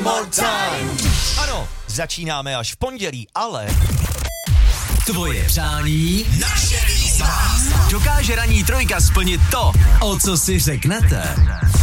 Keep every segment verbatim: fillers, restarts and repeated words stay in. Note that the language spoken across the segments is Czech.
More time. Ano, začínáme až v pondělí, ale... Tvoje přání, naše výzva. Dokáže ranní trojka splnit to, o co si řeknete.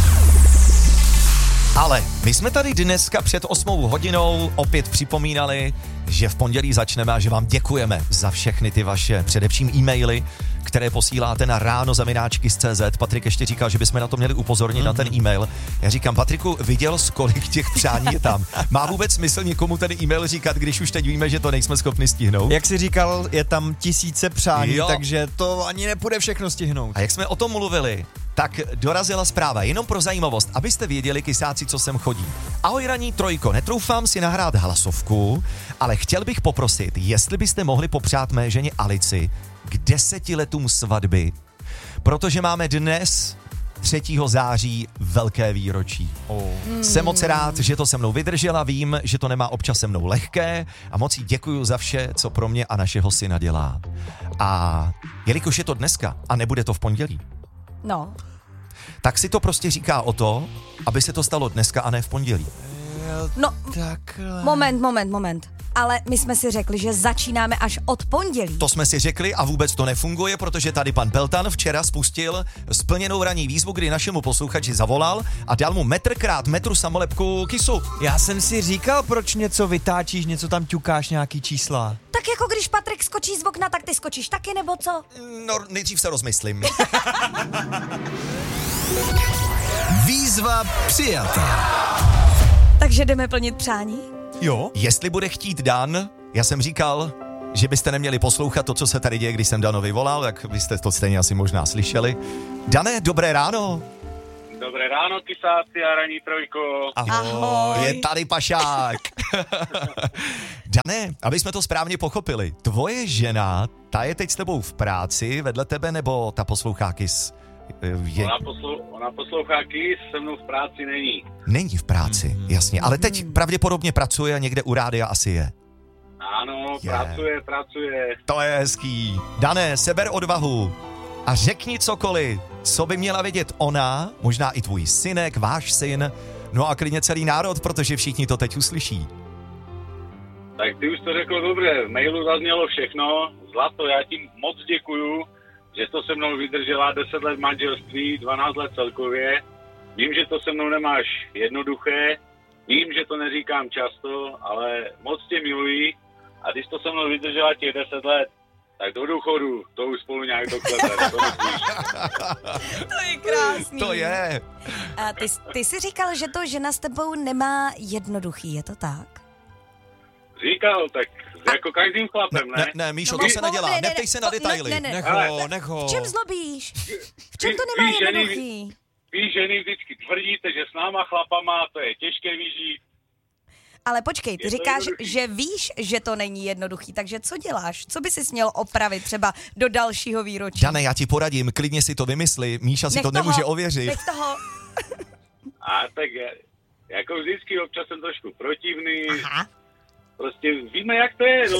Ale my jsme tady dneska před osmou hodinou opět připomínali, že v pondělí začneme a že vám děkujeme za všechny ty vaše především e-maily, které posíláte na ráno zavináčky z C Z. Patrik ještě říkal, že bychom na to měli upozornit mm-hmm. na ten e-mail. Já říkám, Patriku, viděl jsi, kolik těch přání je tam? Má vůbec smysl někomu ten e-mail říkat, když už teď víme, že to nejsme schopni stihnout? Jak jsi říkal, je tam tisíce přání, jo. takže to ani nepůjde všechno stihnout. A jak jsme o tom mluvili, tak dorazila zpráva, jenom pro zajímavost, abyste věděli, kysáci, co sem chodí. Ahoj ranní trojko, netroufám si nahrát hlasovku, ale chtěl bych poprosit, jestli byste mohli popřát mé ženě Alici k deseti letům svatby, protože máme dnes třetího září velké výročí. Oh. Hmm. Jsem moc rád, že to se mnou vydržela, vím, že to nemá občas se mnou lehké a moc jí děkuju za vše, co pro mě a našeho syna dělá. A jelikož je to dneska a nebude to v pondělí, no, tak si to prostě říká o to, aby se to stalo dneska a ne v pondělí. No, takhle. moment, moment, moment. Ale my jsme si řekli, že začínáme až od pondělí. To jsme si řekli a vůbec to nefunguje, protože tady pan Peltan včera spustil splněnou ranní výzvu, kdy našemu posluchači zavolal a dal mu metr krát metru samolepku kisu. Já jsem si říkal, proč něco vytáčíš, něco tam ťukáš, nějaký čísla. Tak jako když Patrik skočí z okna, tak ty skočíš taky, nebo co? No, nejdřív se rozmyslím. Výzva přijatá. Takže jdeme plnit přání? Jo. Jestli bude chtít Dan, já jsem říkal, že byste neměli poslouchat to, co se tady děje, když jsem Danovi volal, jak byste to stejně asi možná slyšeli. Dane, dobré ráno. Dobré ráno, kysáci a ranní trojko. Ahoj. Ahoj. Je tady pašák. Dane, aby jsme to správně pochopili, tvoje žena, ta je teď s tebou v práci vedle tebe, nebo ta poslouchá Kiss? Je... Ona, poslou, ona poslouchá Kiss, se mnou v práci není. Není v práci, mm-hmm. jasně, ale teď pravděpodobně pracuje někde u rádia, asi je. Ano, je. pracuje, pracuje. To je hezký. Dane, seber odvahu a řekni cokoliv, co by měla vědět ona, možná i tvůj synek, váš syn, no a klidně celý národ, protože všichni to teď uslyší. Tak ty už to řekl dobře, v mailu zaznělo všechno. Zlato, já ti moc děkuju, že to se mnou vydržela deset let manželství, dvanáct let celkově. Vím, že to se mnou nemáš jednoduché, vím, že to neříkám často, ale moc tě miluji a když to se mnou vydržela těch deset let, tak do důchodu to už spolu nějak doklebe. To, to je krásný. To je. A ty, ty jsi říkal, že to žena s tebou nemá jednoduchý, je to tak? Říkal, tak jako každým chlapem, ne? Ne, ne, Míšo, no, to se nedělá, ne, ne, neptej se na detaily. Ne, ne, ne. Nech ho, nech ho. V čem zlobíš? V čem to nemá jednoduchý? Vy ženy vždycky tvrdíte, že s náma chlapama to je těžké vyžít. Ale počkej, ty je říkáš, že víš, že to není jednoduchý, takže co děláš? Co by si měl opravit třeba do dalšího výročí? Dane, já ti poradím, klidně si to vymysli, Míša si nech to toho, nemůže ověřit. Nech toho. A tak jako vždycky občas jsem trošku protivný. Aha. Prostě víme, jak to je, no.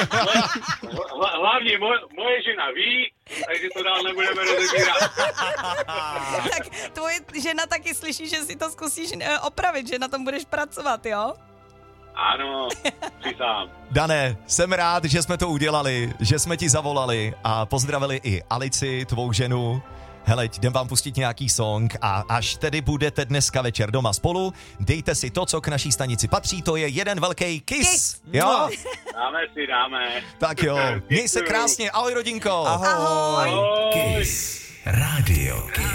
Hla, hlavně moje, moje žena ví, takže to dál nebudeme rozebírat. Tak tvoje žena taky slyší, že si to zkusíš opravit, že na tom budeš pracovat, jo? Ano, přisám. Dane, jsem rád, že jsme to udělali, že jsme ti zavolali a pozdravili i Alici, tvou ženu. Hele, jdem vám pustit nějaký song a až tedy budete dneska večer doma spolu, dejte si to, co k naší stanici patří, to je jeden velký kiss, kiss. jo? Dáme si, dáme. Tak jo, měj se krásně, ahoj rodinko. Ahoj. Ahoj. Ahoj. Kiss. Rádio Kiss.